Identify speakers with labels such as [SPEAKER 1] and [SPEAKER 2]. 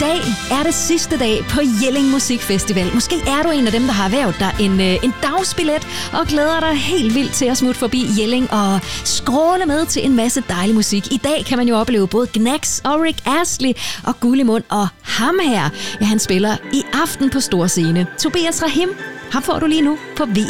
[SPEAKER 1] dag er det sidste dag på Jelling Musikfestival. Måske er du en af dem, der har erhvervet dig en dagsbillet og glæder dig helt vildt til at smutte forbi Jelling og skråle med til en masse dejlig musik. I dag kan man jo opleve både Gnags og Rick Astley og Gullimund, og ham her, ja, han spiller i aften på stor scene. Tobias Rahim, ham får du lige nu på VM.